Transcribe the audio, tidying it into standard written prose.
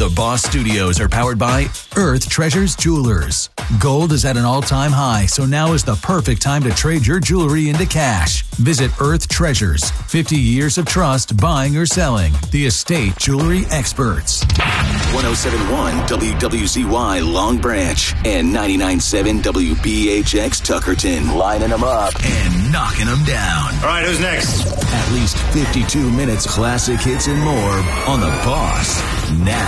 The Boss Studios are powered by Earth Treasures Jewelers. Gold is at an all-time high, so now is the perfect time to trade your jewelry into cash. Visit Earth Treasures. 50 years of trust buying or selling. The estate jewelry experts. 107.1 WWZY Long Branch and 99.7 WBHX Tuckerton. Lining them up And knocking them down. All right, who's next? At least 52 minutes classic hits and more on The Boss now.